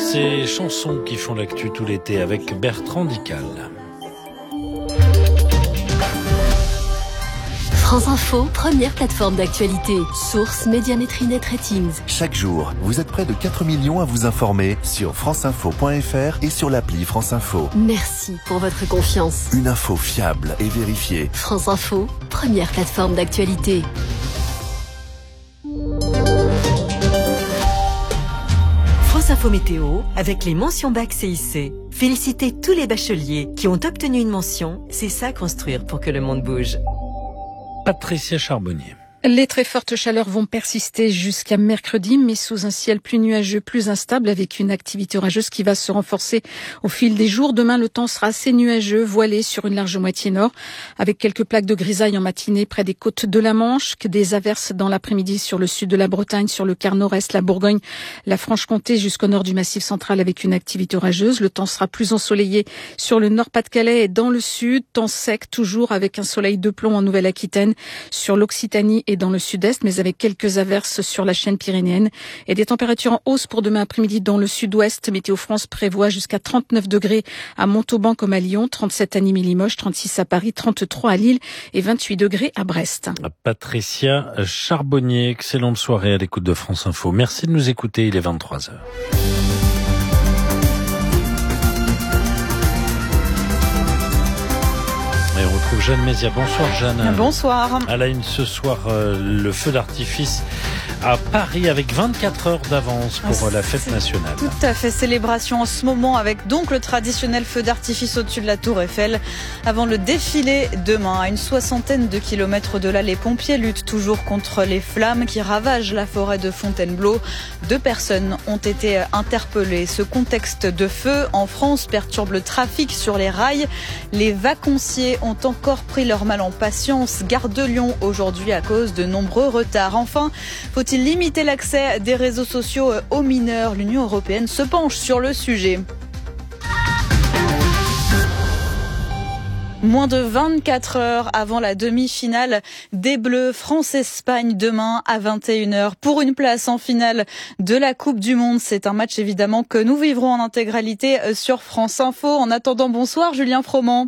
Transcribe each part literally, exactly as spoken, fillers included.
Ces chansons qui font l'actu tout l'été avec Bertrand Dical. France Info, première plateforme d'actualité. Source Médiamétrie Net Ratings. Chaque jour, vous êtes près de quatre millions à vous informer sur franceinfo point f r et sur l'appli France Info. Merci pour votre confiance. Une info fiable et vérifiée. France Info, première plateforme d'actualité. France Info Météo avec les mentions bac C I C. Félicitez tous les bacheliers qui ont obtenu une mention. C'est ça construire pour que le monde bouge. Patricia Charbonnier. Les très fortes chaleurs vont persister jusqu'à mercredi, mais sous un ciel plus nuageux, plus instable, avec une activité orageuse qui va se renforcer au fil des jours. Demain, le temps sera assez nuageux, voilé sur une large moitié nord, avec quelques plaques de grisaille en matinée près des côtes de la Manche, que des averses dans l'après-midi sur le sud de la Bretagne, sur le quart nord-est, la Bourgogne, la Franche-Comté, jusqu'au nord du Massif central, avec une activité orageuse. Le temps sera plus ensoleillé sur le Nord-Pas-de-Calais et dans le sud, temps sec toujours avec un soleil de plomb en Nouvelle-Aquitaine, sur l'Occitanie et dans le sud-est, mais avec quelques averses sur la chaîne pyrénéenne et des températures en hausse pour demain après-midi dans le sud-ouest. Météo France prévoit jusqu'à trente-neuf degrés à Montauban comme à Lyon, trente-sept à Nîmes et Limoges, trente-six à Paris, trente-trois à Lille et vingt-huit degrés à Brest. Patricia Charbonnier, excellente soirée à l'écoute de France Info. Merci de nous écouter, il est vingt-trois heures. Et on retrouve Jeanne Mézia. Bonsoir Jeanne. Bonsoir. À la une ce soir, euh, le feu d'artifice à Paris avec vingt-quatre heures d'avance pour ah, la fête nationale. Tout à fait, célébration en ce moment avec donc le traditionnel feu d'artifice au-dessus de la Tour Eiffel. Avant le défilé demain, à une soixantaine de kilomètres de là, les pompiers luttent toujours contre les flammes qui ravagent la forêt de Fontainebleau. Deux personnes ont été interpellées. Ce contexte de feu en France perturbe le trafic sur les rails. Les vacanciers ont encore pris leur mal en patience. Gare de Lyon aujourd'hui à cause de nombreux retards. Enfin, faut-il limiter l'accès des réseaux sociaux aux mineurs? L'Union européenne se penche sur le sujet. Moins de vingt-quatre heures avant la demi-finale des Bleus, France-Espagne demain à vingt et une heures pour une place en finale de la Coupe du Monde. C'est un match évidemment que nous vivrons en intégralité sur France Info. En attendant, bonsoir Julien Froment.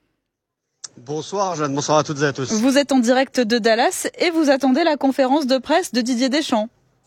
Bonsoir Jeanne, bonsoir à toutes et à tous. Vous êtes en direct de Dallas et vous attendez la conférence de presse de Didier Deschamps.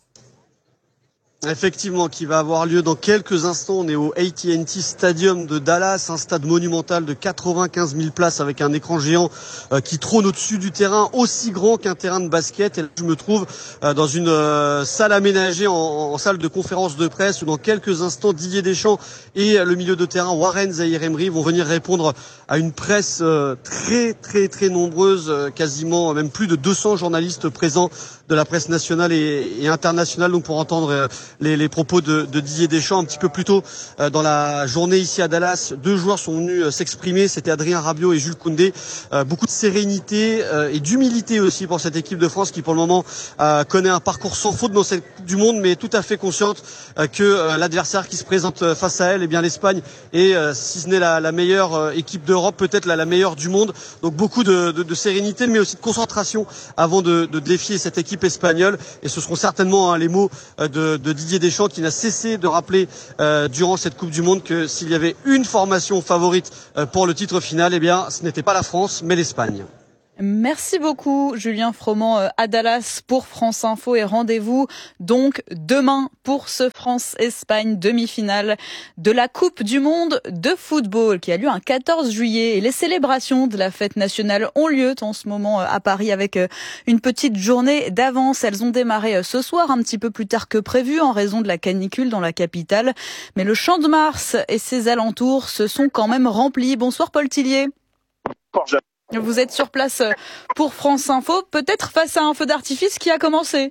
Effectivement, qui va avoir lieu dans quelques instants. On est au A T and T Stadium de Dallas, un stade monumental de quatre-vingt-quinze mille places avec un écran géant euh, qui trône au-dessus du terrain, aussi grand qu'un terrain de basket. Et là, je me trouve euh, dans une euh, salle aménagée en, en salle de conférence de presse où dans quelques instants, Didier Deschamps et euh, le milieu de terrain Warren Zaïre-Emery vont venir répondre à une presse euh, très très très nombreuse, euh, quasiment même plus de deux cents journalistes présents de la presse nationale et, et internationale, donc pour entendre euh, les, les propos de, de Didier Deschamps. Un petit peu plus tôt euh, dans la journée ici à Dallas, deux joueurs sont venus euh, s'exprimer, c'était Adrien Rabiot et Jules Koundé. Euh, beaucoup de sérénité euh, et d'humilité aussi pour cette équipe de France qui pour le moment euh, connaît un parcours sans faute dans cette Coupe du Monde, mais tout à fait consciente euh, que euh, l'adversaire qui se présente face à elle, eh bien l'Espagne est, euh, si ce n'est la, la meilleure euh, équipe d'Europe, peut-être la, la meilleure du monde. Donc beaucoup de, de, de sérénité, mais aussi de concentration avant de, de défier cette équipe espagnole. Et ce seront certainement hein, les mots euh, de, de Didier Deschamps qui n'a cessé de rappeler euh, durant cette Coupe du Monde que s'il y avait une formation favorite euh, pour le titre final, eh bien ce n'était pas la France mais l'Espagne. Merci beaucoup Julien Froment à Dallas pour France Info et rendez-vous donc demain pour ce France-Espagne demi-finale de la Coupe du Monde de football qui a lieu un quatorze juillet et les célébrations de la fête nationale ont lieu en ce moment à Paris avec une petite journée d'avance. Elles ont démarré ce soir un petit peu plus tard que prévu en raison de la canicule dans la capitale, mais le Champ de Mars et ses alentours se sont quand même remplis. Bonsoir Paul Tillier. Bonjour. Vous êtes sur place pour France Info, peut-être face à un feu d'artifice qui a commencé.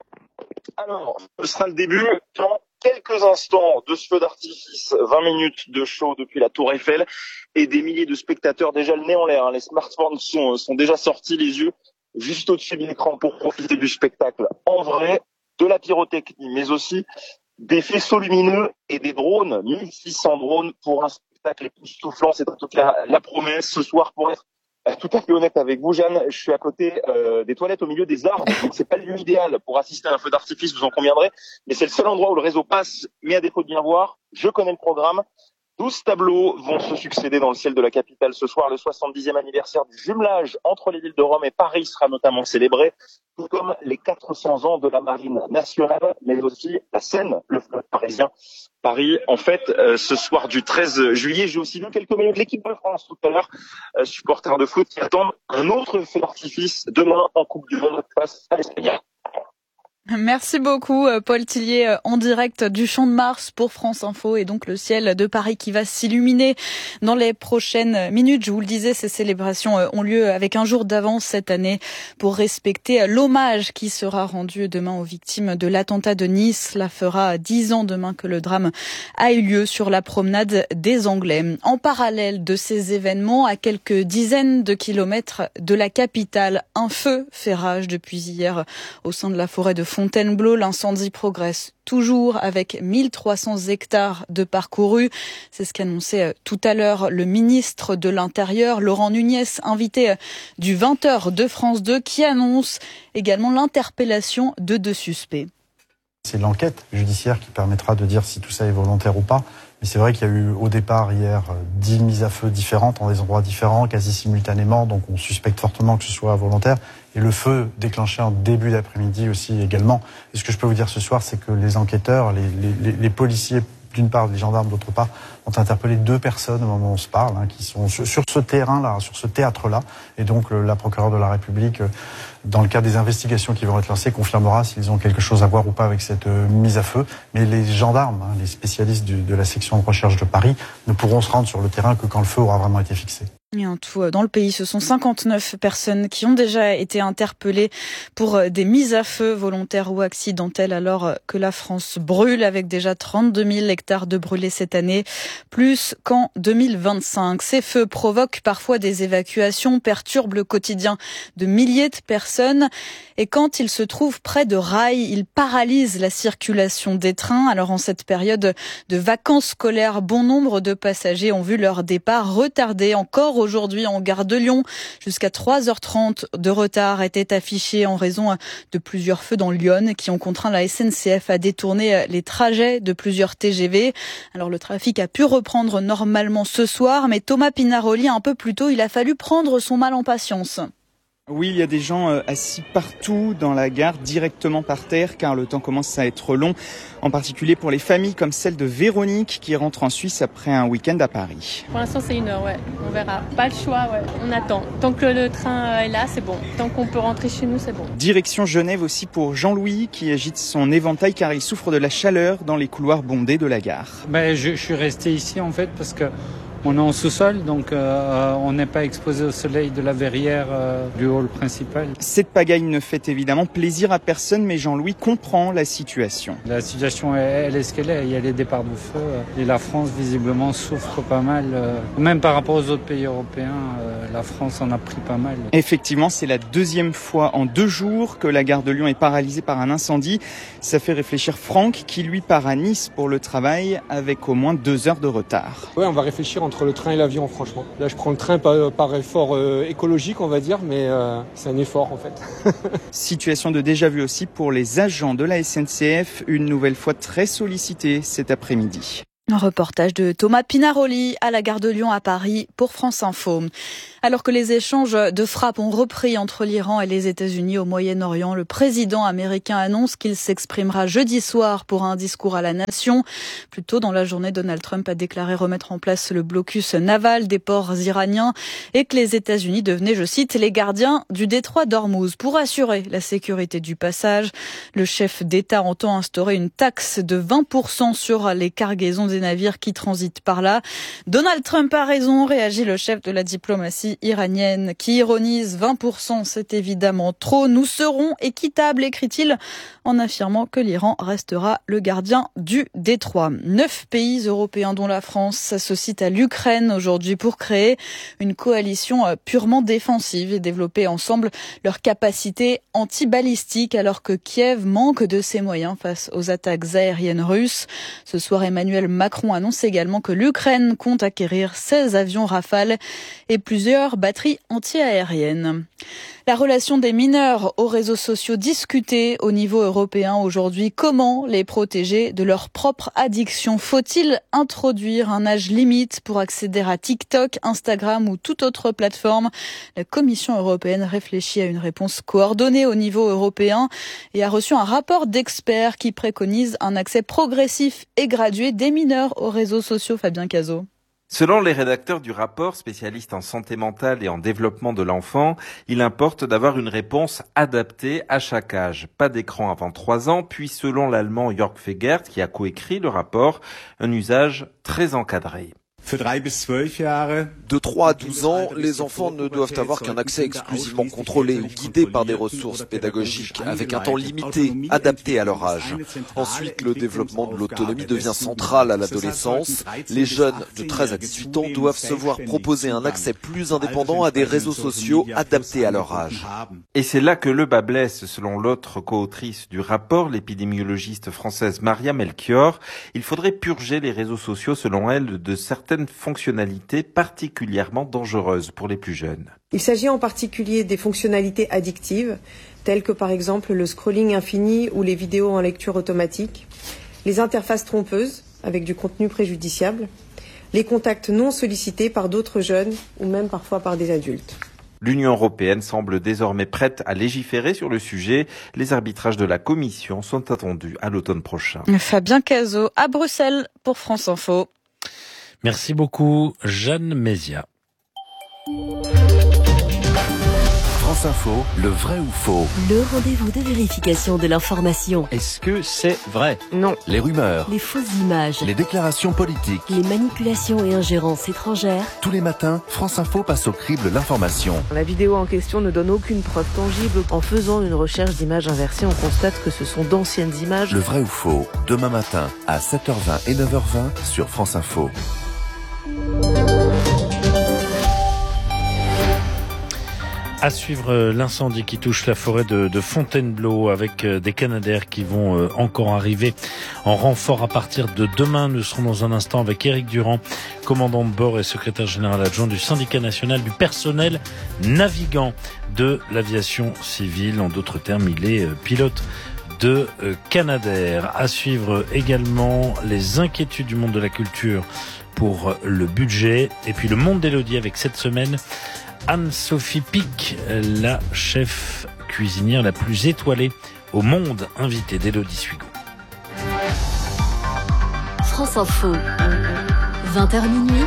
Alors, ce sera le début dans quelques instants de ce feu d'artifice. vingt minutes de show depuis la Tour Eiffel et des milliers de spectateurs déjà le nez en l'air. Hein. Les smartphones sont, sont déjà sortis, les yeux juste au-dessus de l'écran pour profiter du spectacle en vrai, de la pyrotechnie, mais aussi des faisceaux lumineux et des drones, mille six cents drones pour un spectacle époustouflant. C'est en tout cas la promesse ce soir pour être tout à fait honnête avec vous, Jeanne, je suis à côté euh, des toilettes au milieu des arbres, donc c'est pas le lieu idéal pour assister à un feu d'artifice, vous en conviendrez, mais c'est le seul endroit où le réseau passe, mais à défaut de bien voir, je connais le programme. douze tableaux vont se succéder dans le ciel de la capitale ce soir. Le soixante-dixième anniversaire du jumelage entre les villes de Rome et Paris sera notamment célébré, tout comme les quatre cents ans de la marine nationale, mais aussi la Seine, le fleuve parisien. Paris, en fait, euh, ce soir du treize juillet, j'ai aussi vu quelques maillots de l'équipe de France tout à l'heure, euh, supporters de foot qui attendent un autre feu d'artifice demain en Coupe du Monde face à l'Espagne. Merci beaucoup Paul Tillier en direct du Champ de Mars pour France Info et donc le ciel de Paris qui va s'illuminer dans les prochaines minutes. Je vous le disais, ces célébrations ont lieu avec un jour d'avance cette année pour respecter l'hommage qui sera rendu demain aux victimes de l'attentat de Nice. Cela fera dix ans demain que le drame a eu lieu sur la promenade des Anglais. En parallèle de ces événements, à quelques dizaines de kilomètres de la capitale, un feu fait rage depuis hier au sein de la forêt de Fontainebleau. L'incendie progresse toujours avec mille trois cents hectares de parcourus. C'est ce qu'annonçait tout à l'heure le ministre de l'Intérieur, Laurent Nunez, invité du vingt heures de France deux, qui annonce également l'interpellation de deux suspects. C'est l'enquête judiciaire qui permettra de dire si tout ça est volontaire ou pas. Mais c'est vrai qu'il y a eu au départ hier dix mises à feu différentes dans des endroits différents, quasi simultanément, donc on suspecte fortement que ce soit volontaire. Et le feu déclenché en début d'après-midi aussi également. Et ce que je peux vous dire ce soir, c'est que les enquêteurs, les, les, les policiers, d'une part, les gendarmes, d'autre part, ont interpellé deux personnes au moment où on se parle, hein, qui sont sur, sur ce terrain-là, sur ce théâtre-là. Et donc le, la procureure de la République, dans le cadre des investigations qui vont être lancées, confirmera s'ils ont quelque chose à voir ou pas avec cette euh, mise à feu. Mais les gendarmes, hein, les spécialistes du, de la section de recherche de Paris, ne pourront se rendre sur le terrain que quand le feu aura vraiment été fixé. Et en tout, dans le pays, ce sont cinquante-neuf personnes qui ont déjà été interpellées pour des mises à feu volontaires ou accidentelles, alors que la France brûle avec déjà trente-deux mille hectares de brûlés cette année, plus qu'en deux mille vingt-cinq. Ces feux provoquent parfois des évacuations, perturbent le quotidien de milliers de personnes. Et quand ils se trouvent près de rails, ils paralysent la circulation des trains. Alors en cette période de vacances scolaires, bon nombre de passagers ont vu leur départ retardé. Encore aujourd'hui en gare de Lyon, jusqu'à trois heures trente de retard était affiché en raison de plusieurs feux dans Lyon qui ont contraint la S N C F à détourner les trajets de plusieurs T G V. Alors le trafic a pu reprendre normalement ce soir, mais Thomas Pinaroli, un peu plus tôt, il a fallu prendre son mal en patience. Oui, il y a des gens assis partout dans la gare, directement par terre, car le temps commence à être long, en particulier pour les familles comme celle de Véronique qui rentre en Suisse après un week-end à Paris. Pour l'instant, c'est une heure, ouais. On verra. Pas le choix, ouais. On attend. Tant que le train est là, c'est bon. Tant qu'on peut rentrer chez nous, c'est bon. Direction Genève aussi pour Jean-Louis qui agite son éventail car il souffre de la chaleur dans les couloirs bondés de la gare. Ben, je, je suis resté ici en fait parce que on est en sous-sol, donc euh, on n'est pas exposé au soleil de la verrière euh, du hall principal. Cette pagaille ne fait évidemment plaisir à personne, mais Jean-Louis comprend la situation. La situation, elle est ce qu'elle est. Il y a les départs de feu et la France, visiblement, souffre pas mal. Euh, même par rapport aux autres pays européens, euh, la France en a pris pas mal. Effectivement, c'est la deuxième fois en deux jours que la gare de Lyon est paralysée par un incendie. Ça fait réfléchir Franck, qui lui part à Nice pour le travail avec au moins deux heures de retard. Ouais, on va réfléchir entre le train et l'avion, franchement. Là, je prends le train par, par effort euh, écologique, on va dire, mais euh, c'est un effort, en fait. Situation de déjà-vu aussi pour les agents de la S N C F, une nouvelle fois très sollicités cet après-midi. Un reportage de Thomas Pinaroli à la gare de Lyon à Paris pour France Info. Alors que les échanges de frappes ont repris entre l'Iran et les États-Unis au Moyen-Orient, le président américain annonce qu'il s'exprimera jeudi soir pour un discours à la nation. Plus tôt dans la journée, Donald Trump a déclaré remettre en place le blocus naval des ports iraniens et que les États-Unis devenaient, je cite, les gardiens du détroit d'Ormuz. Pour assurer la sécurité du passage, le chef d'État entend instaurer une taxe de vingt pour cent sur les cargaisons des navires qui transitent par là. Donald Trump a raison, réagit le chef de la diplomatie iranienne qui ironise vingt pour cent, c'est évidemment trop. Nous serons équitables, écrit-il, en affirmant que l'Iran restera le gardien du détroit. Neuf pays européens, dont la France, s'associent à l'Ukraine aujourd'hui pour créer une coalition purement défensive et développer ensemble leurs capacités antibalistiques alors que Kiev manque de ses moyens face aux attaques aériennes russes. Ce soir, Emmanuel Macron Macron annonce également que l'Ukraine compte acquérir seize avions Rafale et plusieurs batteries anti-aériennes. La relation des mineurs aux réseaux sociaux discutée au niveau européen aujourd'hui. Comment les protéger de leur propre addiction? Faut-il introduire un âge limite pour accéder à TikTok, Instagram ou toute autre plateforme? La Commission européenne réfléchit à une réponse coordonnée au niveau européen et a reçu un rapport d'experts qui préconise un accès progressif et gradué des mineurs aux réseaux sociaux. Fabien Cazot. Selon les rédacteurs du rapport, spécialistes en santé mentale et en développement de l'enfant, il importe d'avoir une réponse adaptée à chaque âge. Pas d'écran avant trois ans, puis selon l'allemand Jörg Fegert, qui a coécrit le rapport, un usage très encadré. De trois à douze ans, les enfants ne doivent avoir qu'un accès exclusivement contrôlé ou guidé par des ressources pédagogiques, avec un temps limité, adapté à leur âge. Ensuite, le développement de l'autonomie devient central à l'adolescence. Les jeunes de treize à dix-huit ans doivent se voir proposer un accès plus indépendant à des réseaux sociaux adaptés à leur âge. Et c'est là que le bas blesse, selon l'autre co-autrice du rapport, l'épidémiologiste française Maria Melchior. Il faudrait purger les réseaux sociaux, selon elle, de certaines fonctionnalités particulièrement dangereuses pour les plus jeunes. Il s'agit en particulier des fonctionnalités addictives, telles que par exemple le scrolling infini ou les vidéos en lecture automatique, les interfaces trompeuses avec du contenu préjudiciable, les contacts non sollicités par d'autres jeunes ou même parfois par des adultes. L'Union européenne semble désormais prête à légiférer sur le sujet. Les arbitrages de la Commission sont attendus à l'automne prochain. Fabien Cazot à Bruxelles pour France Info. Merci beaucoup, Jeanne Mézia. France Info, le vrai ou faux? Le rendez-vous de vérification de l'information. Est-ce que c'est vrai? Non. Les rumeurs. Les fausses images. Les déclarations politiques. Les manipulations et ingérences étrangères. Tous les matins, France Info passe au crible l'information. La vidéo en question ne donne aucune preuve tangible. En faisant une recherche d'images inversées, on constate que ce sont d'anciennes images. Le vrai ou faux, demain matin à sept heures vingt et neuf heures vingt sur France Info. À suivre l'incendie qui touche la forêt de, de Fontainebleau avec des Canadair qui vont encore arriver en renfort à partir de demain. Nous serons dans un instant avec Éric Durand, commandant de bord et secrétaire général adjoint du syndicat national du personnel navigant de l'aviation civile. En d'autres termes, il est pilote de Canadair. À suivre également les inquiétudes du monde de la culture pour le budget et puis le monde d'Élodie avec cette semaine Anne-Sophie Pic, la chef cuisinière la plus étoilée au monde, invitée d'Élodie Suigo. France Info, vingt heures minuit,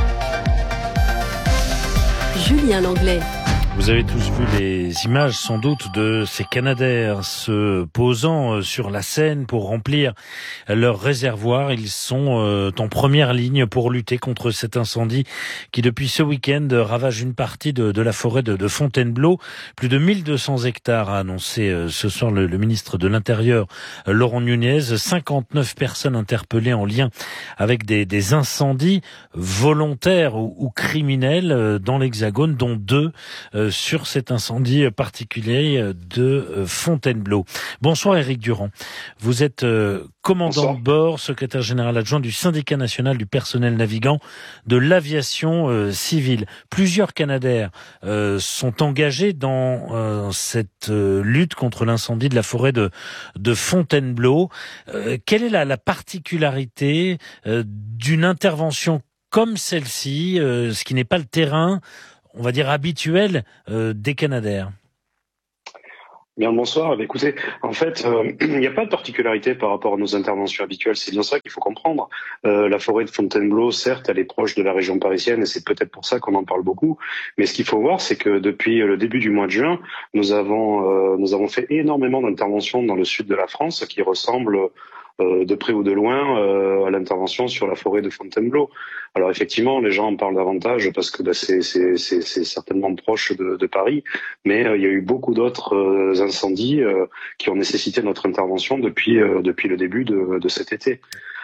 Julien Langlais. Vous avez tous vu les images sans doute de ces Canadair se posant sur la Seine pour remplir leur réservoir. Ils sont en première ligne pour lutter contre cet incendie qui depuis ce week-end ravage une partie de, de la forêt de, de Fontainebleau. Plus de mille deux cents hectares a annoncé ce soir le, le ministre de l'Intérieur Laurent Nunez. cinquante-neuf personnes interpellées en lien avec des, des incendies volontaires ou, ou criminels dans l'Hexagone, dont deux sur cet incendie particulier de Fontainebleau. Bonsoir Éric Durand. Vous êtes commandant Bonsoir. de bord, secrétaire général adjoint du syndicat national du personnel navigant de l'aviation euh, civile. Plusieurs Canadair euh, sont engagés dans euh, cette euh, lutte contre l'incendie de la forêt de, de Fontainebleau. Euh, quelle est la, la particularité euh, d'une intervention comme celle-ci, euh, ce qui n'est pas le terrain, on va dire, habituel euh, des Canadair? Bien, bonsoir. Écoutez, en fait, euh, il n'y a pas de particularité par rapport à nos interventions habituelles. C'est bien ça qu'il faut comprendre. Euh, la forêt de Fontainebleau, certes, elle est proche de la région parisienne et c'est peut-être pour ça qu'on en parle beaucoup. Mais ce qu'il faut voir, c'est que depuis le début du mois de juin, nous avons, euh, nous avons fait énormément d'interventions dans le sud de la France qui ressemblent Euh, de près ou de loin euh, à l'intervention sur la forêt de Fontainebleau. Alors effectivement, les gens en parlent davantage parce que bah, c'est, c'est, c'est, c'est certainement proche de, de Paris, mais euh, il y a eu beaucoup d'autres euh, incendies euh, qui ont nécessité notre intervention depuis, euh, depuis le début de, de cet été.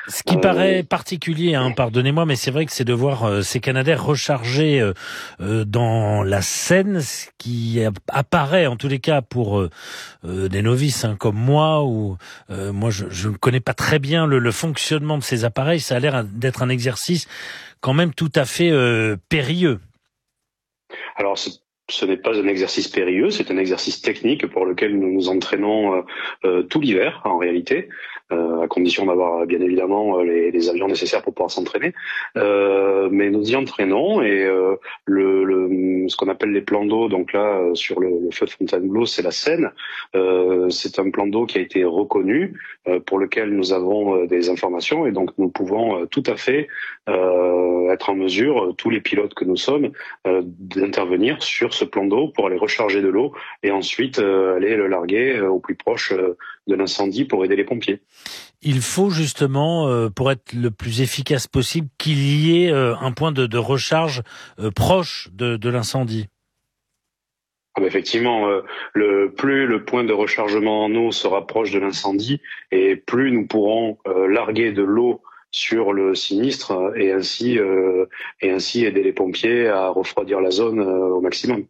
Ce qui euh... paraît particulier, hein, pardonnez-moi, mais c'est vrai que c'est de voir euh, ces Canadair rechargés euh, euh, dans la Seine, ce qui apparaît en tous les cas pour euh, euh, des novices hein, comme moi, ou euh, moi je, je ne connais pas très bien le, le fonctionnement de ces appareils. Ça a l'air d'être un exercice quand même tout à fait euh, périlleux. Alors c'est Ce n'est pas un exercice périlleux, c'est un exercice technique pour lequel nous nous entraînons euh, euh, tout l'hiver en réalité, euh, à condition d'avoir bien évidemment les, les avions nécessaires pour pouvoir s'entraîner. Euh, mais nous y entraînons et euh, le, le, ce qu'on appelle les plans d'eau, donc là sur le, le feu de Fontainebleau, c'est la Seine. Euh, c'est un plan d'eau qui a été reconnu, euh, pour lequel nous avons euh, des informations et donc nous pouvons euh, tout à fait euh, être en mesure, tous les pilotes que nous sommes, euh, d'intervenir sur ce plan d'eau pour aller recharger de l'eau et ensuite euh, aller le larguer euh, au plus proche euh, de l'incendie pour aider les pompiers. Il faut justement, euh, pour être le plus efficace possible, qu'il y ait euh, un point de, de recharge euh, proche de, de l'incendie. Ah bah effectivement, euh, le, plus le point de rechargement en eau sera proche de l'incendie et plus nous pourrons euh, larguer de l'eau sur le sinistre et ainsi euh, et ainsi aider les pompiers à refroidir la zone euh, au maximum.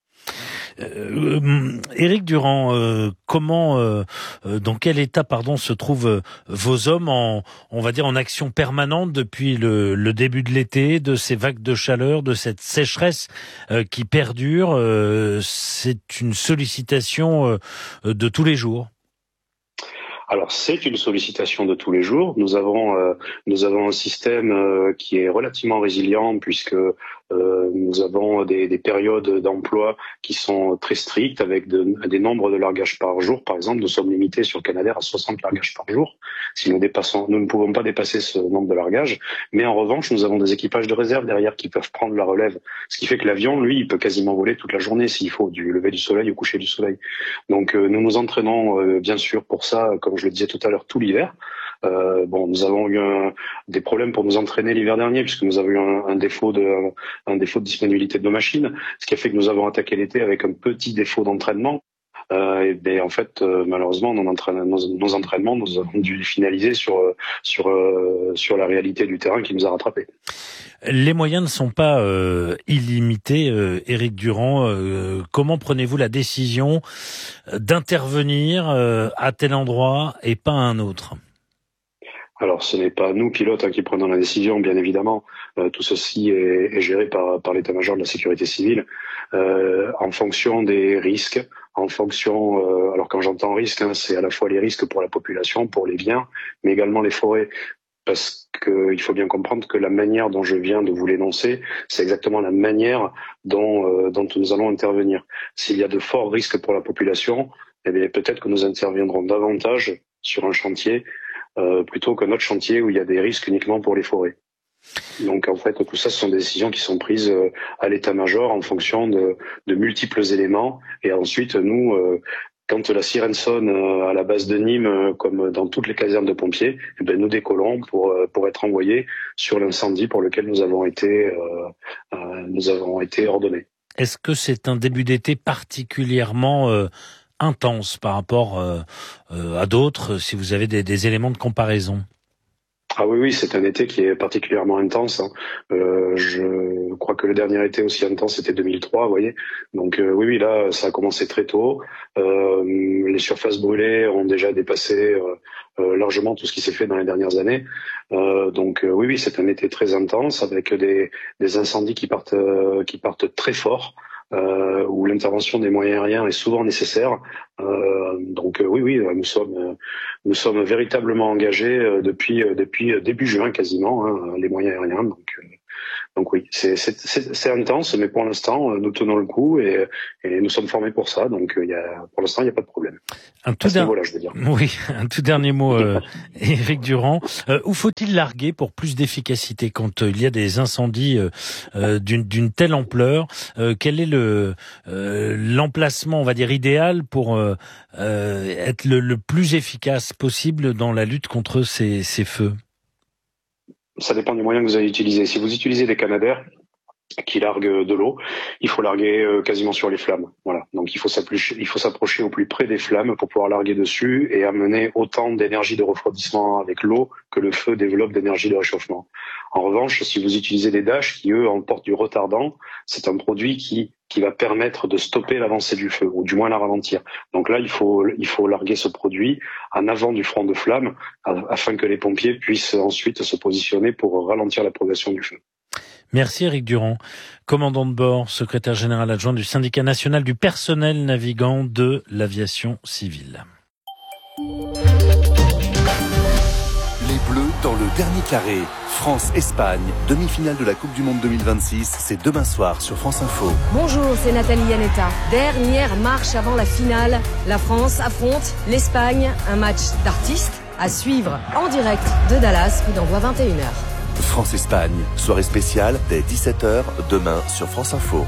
Euh, Éric Durand, euh, comment, euh, euh, dans quel état, pardon, se trouvent euh, vos hommes en, on va dire, en action permanente depuis le, le début de l'été, de ces vagues de chaleur, de cette sécheresse euh, qui perdure. Euh, c'est une sollicitation euh, de tous les jours. Alors c'est une sollicitation de tous les jours. Nous avons euh, nous avons un système euh, qui est relativement résilient puisque euh, nous avons des, des périodes d'emploi qui sont très strictes avec de, des nombres de largages par jour. Par exemple, nous sommes limités sur Canadair à soixante largages par jour. Si nous dépassons, nous ne pouvons pas dépasser ce nombre de largages. Mais en revanche, nous avons des équipages de réserve derrière qui peuvent prendre la relève. Ce qui fait que l'avion, lui, il peut quasiment voler toute la journée s'il faut, du lever du soleil au coucher du soleil. Donc euh, nous nous entraînons euh, bien sûr pour ça, comme je le disais tout à l'heure, tout l'hiver. Euh, bon, nous avons eu un, des problèmes pour nous entraîner l'hiver dernier puisque nous avons eu un, un défaut de un, un défaut de disponibilité de nos machines, ce qui a fait que nous avons attaqué l'été avec un petit défaut d'entraînement. Euh, et ben, en fait, euh, malheureusement, nos, entraîne, nos, nos entraînements, nous avons dû les finaliser sur sur euh, sur la réalité du terrain qui nous a rattrapés. Les moyens ne sont pas euh, illimités, euh, Éric Durand. Euh, comment prenez-vous la décision d'intervenir euh, à tel endroit et pas à un autre ? Alors, ce n'est pas nous, pilotes, hein, qui prenons la décision, bien évidemment. Euh, tout ceci est, est géré par, par l'état-major de la sécurité civile, euh, en fonction des risques, en fonction... Euh, alors, quand j'entends risque, hein, c'est à la fois les risques pour la population, pour les biens, mais également les forêts. Parce qu'il faut bien comprendre que la manière dont je viens de vous l'énoncer, c'est exactement la manière dont, euh, dont nous allons intervenir. S'il y a de forts risques pour la population, eh bien, peut-être que nous interviendrons davantage sur un chantier Euh, plutôt qu'un autre chantier où il y a des risques uniquement pour les forêts. Donc en fait, tout ça, ce sont des décisions qui sont prises euh, à l'état-major en fonction de, de multiples éléments. Et ensuite, nous, euh, quand la sirène sonne euh, à la base de Nîmes, euh, comme dans toutes les casernes de pompiers, eh bien, nous décollons pour euh, pour être envoyés sur l'incendie pour lequel nous avons été euh, euh, nous avons été ordonnés. Est-ce que c'est un début d'été particulièrement euh, intense par rapport euh, euh, à d'autres, si vous avez des, des éléments de comparaison? Ah oui, oui, c'est un été qui est particulièrement intense. Hein. Euh, je crois que le dernier été aussi intense, c'était deux mille trois, vous voyez. Donc euh, oui, oui, là, ça a commencé très tôt. Euh, les surfaces brûlées ont déjà dépassé euh, euh, largement tout ce qui s'est fait dans les dernières années. Euh, donc euh, oui, oui, c'est un été très intense avec des, des incendies qui partent, euh, qui partent très fort. Euh, où l'intervention des moyens aériens est souvent nécessaire. Euh, donc euh, oui, oui, nous sommes, euh, nous sommes véritablement engagés euh, depuis euh, depuis début juin quasiment, hein, les moyens aériens. Donc euh, donc oui, c'est c'est c'est, c'est intense, mais pour l'instant nous tenons le coup et, et nous sommes formés pour ça. Donc il y a pour l'instant il n'y a pas de problème. Un tout, der... je veux dire. Oui, un tout dernier mot, euh, Éric Durand. Euh, où faut-il larguer pour plus d'efficacité quand euh, il y a des incendies euh, d'une, d'une telle ampleur? euh, Quel est le euh, l'emplacement, on va dire, idéal pour euh, euh, être le, le plus efficace possible dans la lutte contre ces, ces feux? Ça dépend des moyens que vous allez utiliser. Si vous utilisez des Canadair, qui largue de l'eau, il faut larguer euh, quasiment sur les flammes. Voilà. Donc il faut s'approcher, il faut s'approcher au plus près des flammes pour pouvoir larguer dessus et amener autant d'énergie de refroidissement avec l'eau que le feu développe d'énergie de réchauffement. En revanche, si vous utilisez des dashs qui eux emportent du retardant, c'est un produit qui qui va permettre de stopper l'avancée du feu ou du moins la ralentir. Donc là, il faut il faut larguer ce produit en avant du front de flamme afin que les pompiers puissent ensuite se positionner pour ralentir la progression du feu. Merci Éric Durand, commandant de bord, secrétaire général adjoint du syndicat national du personnel navigant de l'aviation civile. Les Bleus dans le dernier carré. France-Espagne, demi-finale de la Coupe du Monde deux mille vingt-six, c'est demain soir sur France Info. Bonjour, c'est Nathalie Yanetta. Dernière marche avant la finale. La France affronte l'Espagne, un match d'artistes à suivre en direct de Dallas, coup d'envoi vingt et une heures. France-Espagne, soirée spéciale dès dix-sept heures, demain sur France Info.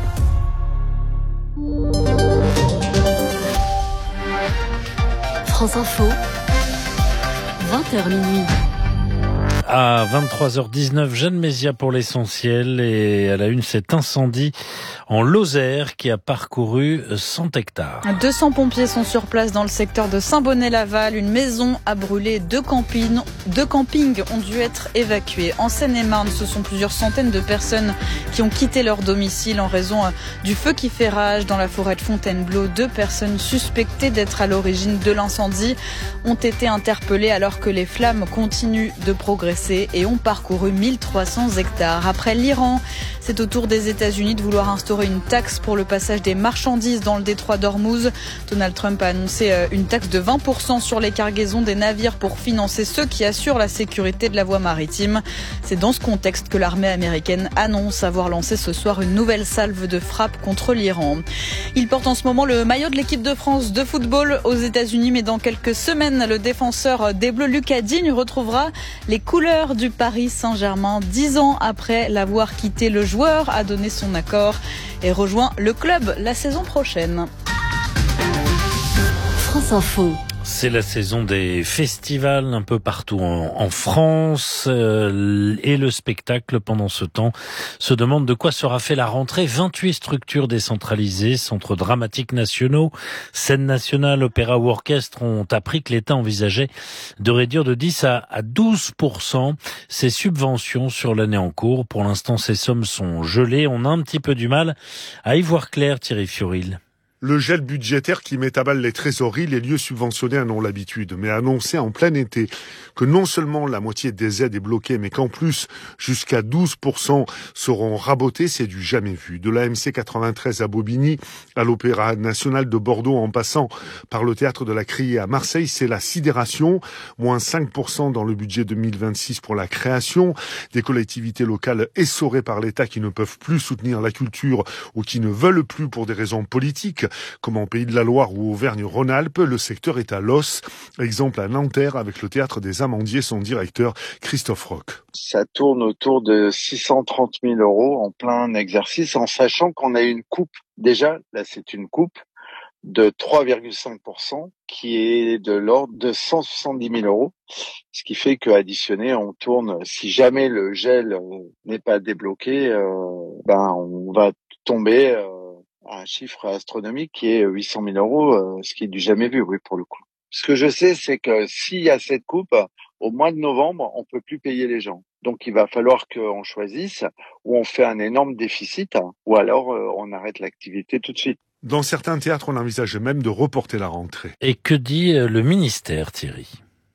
France Info, vingt heures minuit. À vingt-trois heures dix-neuf, Jeanne Mézia pour l'essentiel, et à la une, cet incendie en Lozère qui a parcouru cent hectares. deux cents pompiers sont sur place dans le secteur de Saint-Bonnet-Laval. Une maison a brûlé, deux campings, deux campings ont dû être évacués. En Seine-et-Marne, ce sont plusieurs centaines de personnes qui ont quitté leur domicile en raison du feu qui fait rage dans la forêt de Fontainebleau. Deux personnes suspectées d'être à l'origine de l'incendie ont été interpellées alors que les flammes continuent de progresser et ont parcouru mille trois cents hectares. Après l'Iran, c'est au tour des États-Unis de vouloir instaurer une taxe pour le passage des marchandises dans le détroit d'Ormuz. Donald Trump a annoncé une taxe de vingt pour cent sur les cargaisons des navires pour financer ceux qui assurent la sécurité de la voie maritime. C'est dans ce contexte que l'armée américaine annonce avoir lancé ce soir une nouvelle salve de frappe contre l'Iran. Il porte en ce moment le maillot de l'équipe de France de football aux États-Unis, mais dans quelques semaines, le défenseur des Bleus Lucas Digne retrouvera les couleurs du Paris Saint-Germain. Dix ans après l'avoir quitté, le joueur a donné son accord et rejoint le club la saison prochaine. France Info. C'est la saison des festivals un peu partout en, en France euh, et le spectacle pendant ce temps se demande de quoi sera fait la rentrée. vingt-huit structures décentralisées, centres dramatiques nationaux, scènes nationales, opéra ou orchestre ont appris que l'État envisageait de réduire de dix à douze pour cent ses subventions sur l'année en cours. Pour l'instant, ces sommes sont gelées. On a un petit peu du mal à y voir clair, Thierry Fioril. Le gel budgétaire qui met à balle les trésoreries, les lieux subventionnés en ont l'habitude, mais annoncer en plein été que non seulement la moitié des aides est bloquée, mais qu'en plus, jusqu'à douze pour cent seront rabotés, c'est du jamais vu. De l'A M C quatre-vingt-treize à Bobigny, à l'Opéra National de Bordeaux, en passant par le Théâtre de la Criée à Marseille, c'est la sidération. Moins cinq pour cent dans le budget deux mille vingt-six pour la création. Des collectivités locales essorées par l'État qui ne peuvent plus soutenir la culture ou qui ne veulent plus pour des raisons politiques. Comme en Pays de la Loire ou Auvergne-Rhône-Alpes, le secteur est à l'os. Exemple à Nanterre avec le Théâtre des Amandiers, son directeur Christophe Roch. Ça tourne autour de six cent trente mille euros en plein exercice, en sachant qu'on a une coupe. Déjà, là c'est une coupe de trois virgule cinq pour cent qui est de l'ordre de cent soixante-dix mille euros. Ce qui fait qu'additionné, on tourne, si jamais le gel n'est pas débloqué, euh, ben on va tomber... Euh, un chiffre astronomique qui est huit cent mille euros, euh, ce qui est du jamais vu, oui, pour le coup. Ce que je sais, c'est que s'il y a cette coupe, au mois de novembre, on peut plus payer les gens. Donc, il va falloir qu'on choisisse ou on fait un énorme déficit ou alors euh, on arrête l'activité tout de suite. Dans certains théâtres, on envisage même de reporter la rentrée. Et que dit le ministère, Thierry ?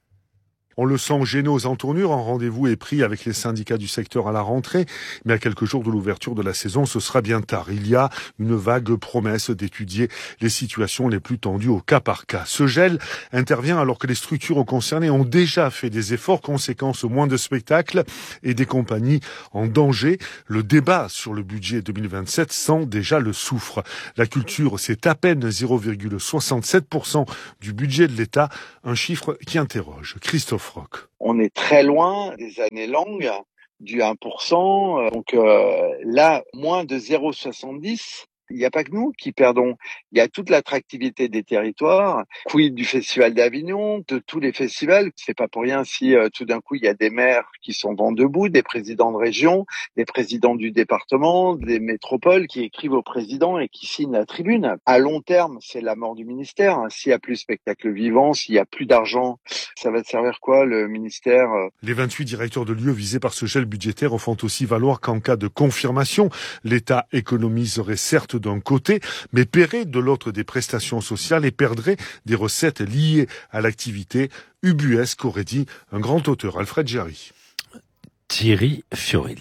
On le sent gêné aux entournures, un rendez-vous est pris avec les syndicats du secteur à la rentrée, mais à quelques jours de l'ouverture de la saison, ce sera bien tard. Il y a une vague promesse d'étudier les situations les plus tendues au cas par cas. Ce gel intervient alors que les structures concernées ont déjà fait des efforts, conséquence moins de spectacles et des compagnies en danger. Le débat sur le budget deux mille vingt-sept sent déjà le soufre. La culture, c'est à peine zéro virgule soixante-sept pour cent du budget de l'État, un chiffre qui interroge. Christophe Roch. On est très loin des années longues du un pour cent. Donc euh, là, moins de zéro virgule soixante-dix, Il n'y a pas que nous qui perdons. Il y a toute l'attractivité des territoires. Quid du Festival d'Avignon, de tous les festivals. C'est pas pour rien si euh, tout d'un coup il y a des maires qui sont vent debout, des présidents de région, des présidents du département, des métropoles qui écrivent au président et qui signent la tribune. À long terme, c'est la mort du ministère. S'il y a plus de spectacles vivants, s'il y a plus d'argent, ça va te servir quoi le ministère? Les vingt-huit directeurs de lieux visés par ce gel budgétaire font aussi valoir qu'en cas de confirmation, l'État économiserait certes d'un côté, mais paierait de l'autre des prestations sociales et perdrait des recettes liées à l'activité ubuesque, aurait dit un grand auteur, Alfred Jarry. Thierry Fioril.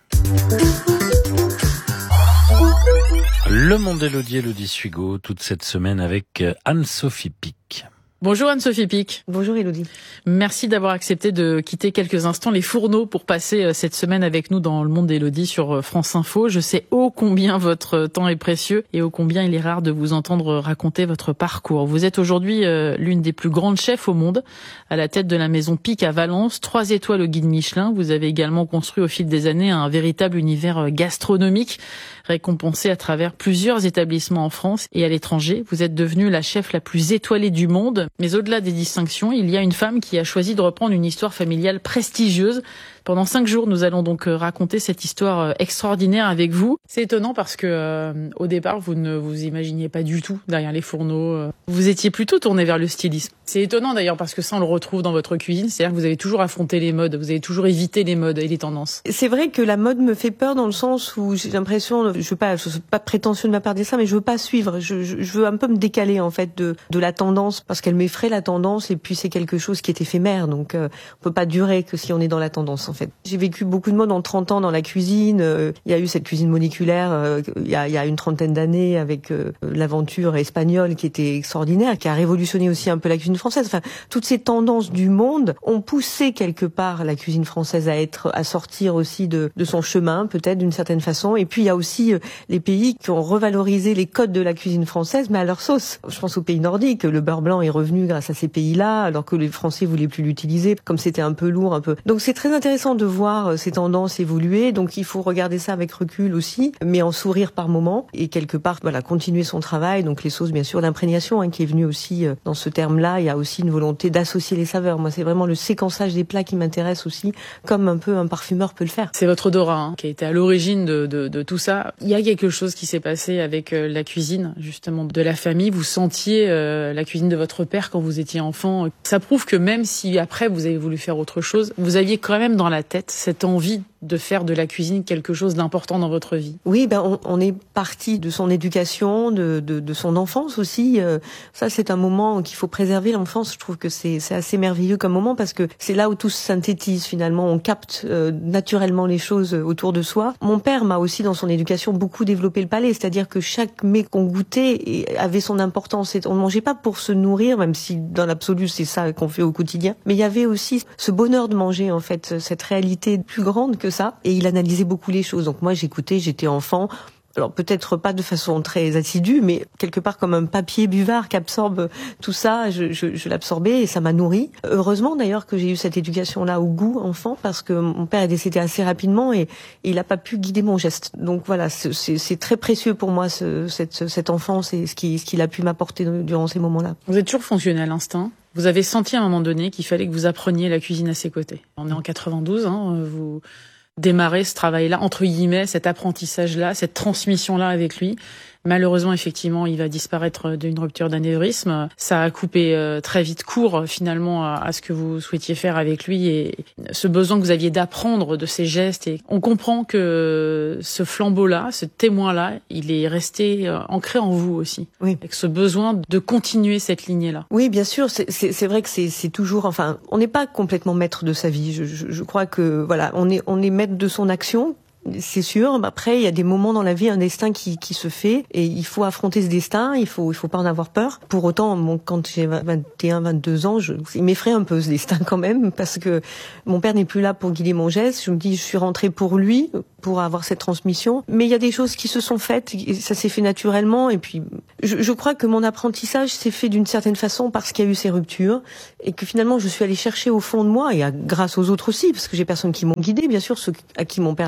Le Monde Élodie, Élodie Suigo, toute cette semaine avec Anne-Sophie Pic. Bonjour Anne-Sophie Pic. Bonjour Élodie. Merci d'avoir accepté de quitter quelques instants les fourneaux pour passer cette semaine avec nous dans le Monde d'Élodie sur France Info. Je sais ô combien votre temps est précieux et ô combien il est rare de vous entendre raconter votre parcours. Vous êtes aujourd'hui l'une des plus grandes chefs au monde, à la tête de la maison Pic à Valence, trois étoiles au guide Michelin. Vous avez également construit au fil des années un véritable univers gastronomique, récompensé à travers plusieurs établissements en France et à l'étranger. Vous êtes devenue la chef la plus étoilée du monde. Mais au-delà des distinctions, il y a une femme qui a choisi de reprendre une histoire familiale prestigieuse. Pendant cinq jours, nous allons donc raconter cette histoire extraordinaire avec vous. C'est étonnant parce que euh, au départ, vous ne vous imaginiez pas du tout derrière les fourneaux. Vous étiez plutôt tourné vers le stylisme. C'est étonnant d'ailleurs parce que ça, on le retrouve dans votre cuisine. C'est-à-dire que vous avez toujours affronté les modes, vous avez toujours évité les modes et les tendances. C'est vrai que la mode me fait peur dans le sens où j'ai l'impression, je veux pas, je suis pas prétentieux de ma part de dire ça, mais je veux pas suivre. Je, je, je veux un peu me décaler en fait de, de la tendance parce qu'elle m'effraie la tendance et puis c'est quelque chose qui est éphémère. Donc euh, on peut pas durer que si on est dans la tendance en fait. J'ai vécu beaucoup de mode en trente ans dans la cuisine. Euh, il y a eu cette cuisine moléculaire euh, il, y a, il y a une trentaine d'années avec euh, l'aventure espagnole qui était extraordinaire, qui a révolutionné aussi un peu la cuisine française. Enfin, toutes ces tendances du monde ont poussé quelque part la cuisine française à être, à sortir aussi de, de son chemin, peut-être d'une certaine façon. Et puis il y a aussi euh, les pays qui ont revalorisé les codes de la cuisine française, mais à leur sauce. Je pense aux pays nordiques. Le beurre blanc est revenu grâce à ces pays-là, alors que les Français voulaient plus l'utiliser, comme c'était un peu lourd, un peu. Donc c'est très intéressant de voir ces tendances évoluer. Donc il faut regarder ça avec recul aussi, mais en sourire par moment et quelque part, voilà, continuer son travail. Donc les sauces, bien sûr, l'imprégnation hein, qui est venue aussi dans ce terme-là. Il y a aussi une volonté d'associer les saveurs. Moi, c'est vraiment le séquençage des plats qui m'intéresse aussi, comme un peu un parfumeur peut le faire. C'est votre odorat hein, qui a été à l'origine de, de, de tout ça. Il y a quelque chose qui s'est passé avec euh, la cuisine, justement, de la famille. Vous sentiez euh, la cuisine de votre père quand vous étiez enfant. Ça prouve que même si après vous avez voulu faire autre chose, vous aviez quand même dans la tête cette envie de faire de la cuisine quelque chose d'important dans votre vie. Oui, ben on, on est parti de son éducation, de, de, de son enfance aussi. Euh, ça, c'est un moment qu'il faut préserver, l'enfance. Je trouve que c'est, c'est assez merveilleux comme moment parce que c'est là où tout se synthétise finalement. On capte euh, naturellement les choses autour de soi. Mon père m'a aussi, dans son éducation, beaucoup développé le palais, c'est-à-dire que chaque mets qu'on goûtait avait son importance. Et on ne mangeait pas pour se nourrir, même si dans l'absolu c'est ça qu'on fait au quotidien. Mais il y avait aussi ce bonheur de manger, en fait, cette réalité plus grande que ça, et il analysait beaucoup les choses. Donc moi j'écoutais, j'étais enfant, alors peut-être pas de façon très assidue, mais quelque part comme un papier buvard qui absorbe tout ça, je, je, je l'absorbais et ça m'a nourri. Heureusement d'ailleurs que j'ai eu cette éducation-là au goût enfant, parce que mon père est décédé assez rapidement et, et il n'a pas pu guider mon geste. Donc voilà, c'est, c'est, c'est très précieux pour moi ce, cette, cette enfance et ce, qui, ce qu'il a pu m'apporter durant ces moments-là. Vous êtes toujours fonctionné à l'instinct. Vous avez senti à un moment donné qu'il fallait que vous appreniez la cuisine à ses côtés. On est en quatre-vingt-douze, hein, vous démarrez ce travail-là, entre guillemets, cet apprentissage-là, cette transmission-là avec lui. Malheureusement, effectivement, il va disparaître d'une rupture d'anévrisme. Ça a coupé euh, très vite court, finalement, à, à ce que vous souhaitiez faire avec lui et ce besoin que vous aviez d'apprendre de ses gestes. Et on comprend que ce flambeau-là, ce témoin-là, il est resté euh, ancré en vous aussi. Oui. Avec ce besoin de continuer cette lignée-là. Oui, bien sûr. C'est, c'est, c'est vrai que c'est, c'est toujours, enfin, on n'est pas complètement maître de sa vie. Je, je, je crois que, voilà, on est, on est maître de son action. C'est sûr. Après, il y a des moments dans la vie, un destin qui, qui se fait, et il faut affronter ce destin. Il faut, il faut pas en avoir peur. Pour autant, bon, quand j'ai vingt et un, vingt-deux ans, je, il m'effraie un peu ce destin quand même, parce que mon père n'est plus là pour guider mon geste. Je me dis, je suis rentrée pour lui, pour avoir cette transmission. Mais il y a des choses qui se sont faites, ça s'est fait naturellement. Et puis, je, je crois que mon apprentissage s'est fait d'une certaine façon parce qu'il y a eu ces ruptures, et que finalement, je suis allée chercher au fond de moi, et à, grâce aux autres aussi, parce que j'ai personne qui m'ont guidée, bien sûr, ceux à qui mon père a transmis.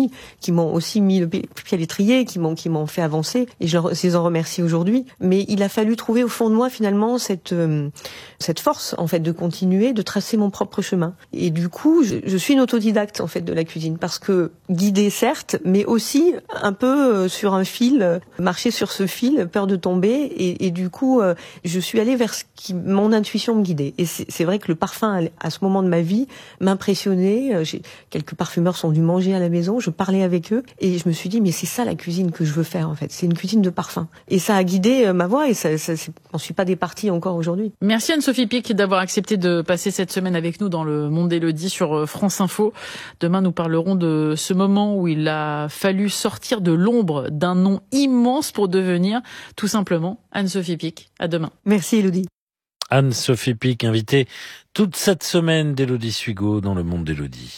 amis qui m'ont aussi mis le pied à l'étrier, qui m'ont qui m'ont fait avancer, et je les en remercie aujourd'hui. Mais il a fallu trouver au fond de moi finalement cette euh, cette force en fait de continuer, de tracer mon propre chemin. Et du coup, je, je suis une autodidacte en fait de la cuisine, parce que guidée certes, mais aussi un peu sur un fil, marcher sur ce fil, peur de tomber, et, et du coup, je suis allée vers ce qui mon intuition me guidait. Et c'est, c'est vrai que le parfum à ce moment de ma vie m'impressionnait. J'ai, quelques parfumeurs sont venus manger à la maison, je parlais avec eux, et je me suis dit mais c'est ça la cuisine que je veux faire en fait. C'est une cuisine de parfum. Et ça a guidé ma voie, et ça, ça j'en suis pas départie encore aujourd'hui. Merci Anne-Sophie Pic d'avoir accepté de passer cette semaine avec nous dans le Monde d'Élodie sur France Info. Demain, nous parlerons de ce moment où il a fallu sortir de l'ombre d'un nom immense pour devenir tout simplement Anne-Sophie Pic. À demain. Merci Élodie. Anne-Sophie Pic, invitée toute cette semaine d'Élodie Sugo dans le Monde d'Élodie.